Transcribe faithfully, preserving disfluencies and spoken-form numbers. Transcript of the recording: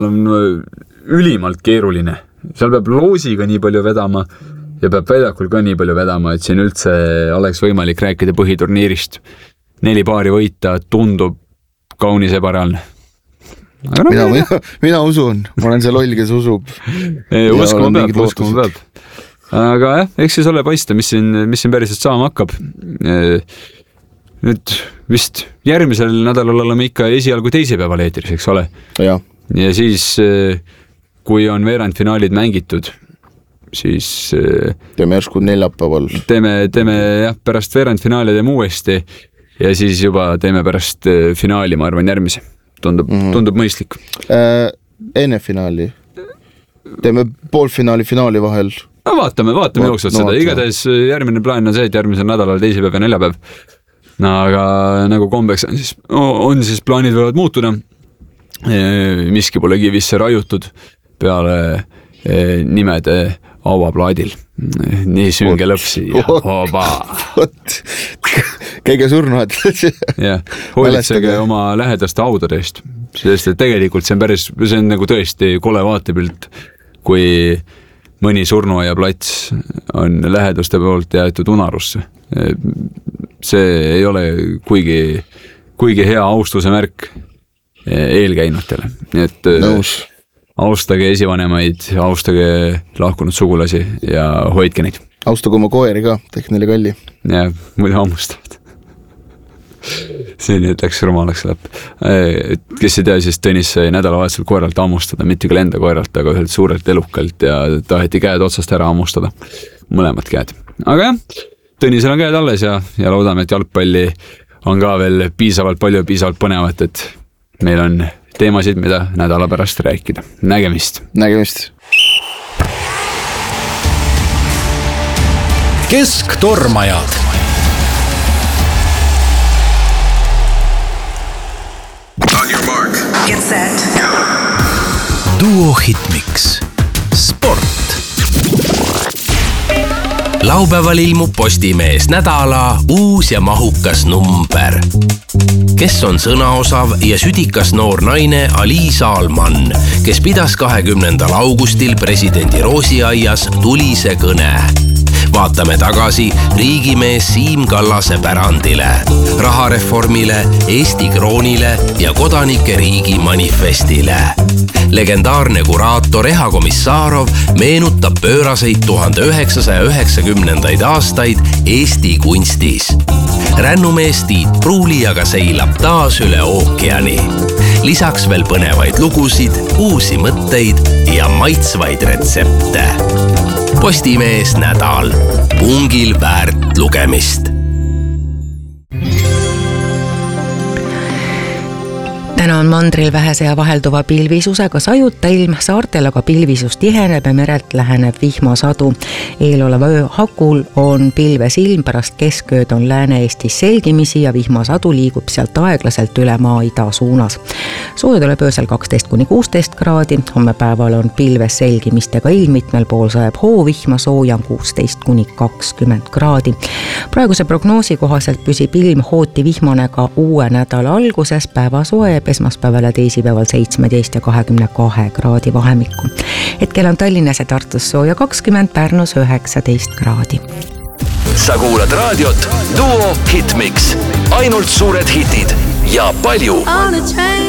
on ülimalt keeruline. Seal peab loosiga nii palju vedama ja peab väljakul ka nii palju vedama, et siin üldse oleks võimalik rääkida põhiturniirist. Neli paari võita tundub kaunis ebareaalne. No, mina, mina, mina usun, ma olen see loll, kes usub. Uskuma peab, uskuma peab. Aga jah, eks siis ole paista, mis siin, mis siin päriselt saama hakkab. Nüüd vist järgmisel nädalal oleme ikka esialgu teisipäeval eetris, eks ole? Ja. Ja siis, kui on veerandfinaalid mängitud, siis teeme järsku neljapäeval. Teeme, teeme jah, pärast veerandfinaali teeme uuesti ja siis juba teeme pärast finaali, ma arvan, järgmise. Tundub, mm-hmm. tundub mõistlik. Äh, enne finaali. Teeme poolfinaali finaali vahel. No vaatame, vaatame Va- jooksvalt no, seda. Igatahes järgmine plaan on see, et järgmisel nädalal teisipäev ja neljapäev. No, aga nagu kombeks on siis, on siis plaanid võivad muutuda. Miski pole kivisse rajutud peale nimede auaplaadil. Nii sünge lõpsi ja hoba. Käige surnuad. Ja, hoolitsege oma lähedaste haudadest. Sest et tegelikult see on päris, see on nagu tõesti kole vaatepilt, kui mõni surnuaia plats on läheduste poolt jäetud unarusse. See ei ole kuigi, kuigi hea austuse märk eelkäinutele. Nii et Nõus. Austage esivanemaid, austage lahkunud sugulasi ja hoidke neid. Austage oma koeri ka, tehk neile kalli. Ja, muidu hammustavad. See nii, et läks rumalaks läpp. Kes ei tea, siis Tõnis sai nädalavahetusel koeralt hammustada, mitte küll enda koeralt, aga ühelt suurelt elukalt ja taheti käed otsast ära hammustada. Mõlemad käed. Aga jah, Tõnisel on käed alles ja, ja loodame, et jalgpalli on ka veel piisavalt palju, piisavalt põnevat, et meil on teemasid, mida nädala pärast rääkida. Nägemist. Nägemist. Kesktormajad. On your mark. Get set. Duo Hitmix. Sport. Laupäeval ilmub Postimees nädala uus ja mahukas number. Kes on sõnaosav ja südikas noor naine Ali Saalman, kes pidas kahekümnendal augustil presidendi Roosiaias tulise kõne. Vaatame tagasi riigimees Siim Kallase pärandile, rahareformile, Eesti kroonile ja kodanike riigi manifestile. Legendaarne kuraator Eha Komissarov meenutab pööraseid tuhande üheksasaja üheksakümnendaid aastaid Eesti kunstis. Rännumees Tiit Pruuli aga seilab taas üle ookeani. Lisaks veel põnevaid lugusid, uusi mõtteid ja maitsvaid retsepte. Postimees nädal. Pungil väärt lugemist. Täna on mandril vähese ja vahelduva pilvisusega sajuta ilm, saartel aga pilvisus tiheneb ja merelt läheneb vihmasadu. Eeloleva öö hakul on pilves ilm, pärast keskööd on Lääne-Eestis selgimisi ja vihmasadu liigub sealt aeglaselt üle maa ida suunas. Sooja tuleb öösel kaksteist kuni kuusteist kraadi, homme päeval on pilves selgimistega ilm, mitmel pool sajab hoovihma, sooja on kuusteist kuni kakskümmend kraadi. Praeguse prognoosi kohaselt püsib ilm hooti vihmane ka uue nädala alguses, päeva soe esmaspäeval ja teisipäeval seitsmeteist ja kahekümne kahe kraadi vahemikku. Hetkel on Tallinnas ja Tartus sooja kakskümmend, Pärnus üheksateist kraadi. Sa kuulad raadiot Duo Hitmix. Ainult suured hitid ja palju.